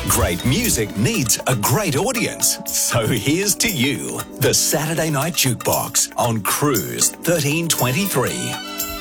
Great music needs a great audience. So here's to you, the Saturday Night Jukebox on Cruise 1323.